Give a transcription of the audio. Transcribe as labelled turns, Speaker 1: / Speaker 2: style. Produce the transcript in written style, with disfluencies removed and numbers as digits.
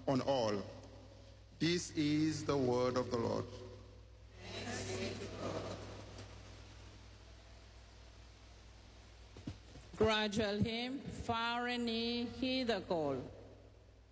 Speaker 1: on all. This is the word of the Lord.
Speaker 2: Gradual hymn, Far and near, hear the call.